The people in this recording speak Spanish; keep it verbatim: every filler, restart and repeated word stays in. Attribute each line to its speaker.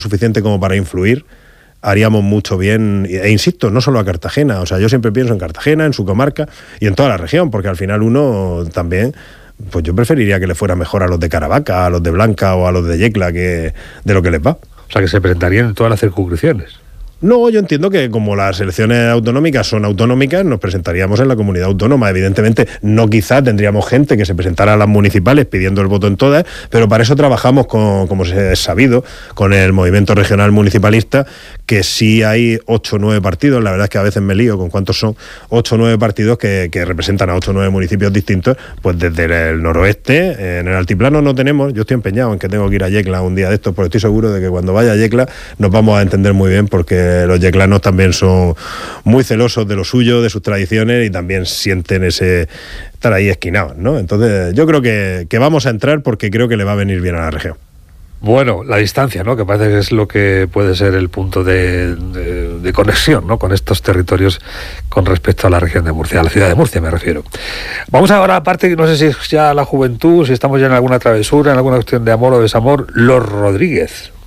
Speaker 1: suficiente como para influir, haríamos mucho bien, e insisto, no solo a Cartagena, o sea, yo siempre pienso en Cartagena, en su comarca y en toda la región, porque al final uno también, pues yo preferiría que le fuera mejor a los de Caravaca, a los de Blanca o a los de Yecla que de lo que les va.
Speaker 2: O sea, que se presentarían en todas las circunscripciones.
Speaker 1: No, yo entiendo que como las elecciones autonómicas son autonómicas, nos presentaríamos en la comunidad autónoma. Evidentemente, no quizá tendríamos gente que se presentara a las municipales pidiendo el voto en todas, pero para eso trabajamos, con, como se es sabido, con el movimiento regional municipalista, que sí hay ocho o nueve partidos, la verdad es que a veces me lío con cuántos son, ocho o nueve partidos que, que representan a ocho o nueve municipios distintos, pues desde el noroeste, en el altiplano no tenemos, yo estoy empeñado en que tengo que ir a Yecla un día de estos, porque estoy seguro de que cuando vaya a Yecla nos vamos a entender muy bien, porque los yeclanos también son muy celosos de lo suyo, de sus tradiciones, y también sienten ese estar ahí esquinados, ¿no? Entonces yo creo que, que vamos a entrar porque creo que le va a venir bien a la región.
Speaker 2: Bueno, la distancia, ¿no?, que parece que es lo que puede ser el punto de, de, de conexión, ¿no?, con estos territorios con respecto a la región de Murcia, a la ciudad de Murcia me refiero. Vamos ahora, aparte, no sé si es ya la juventud, si estamos ya en alguna travesura, en alguna cuestión de amor o desamor, los Rodríguez.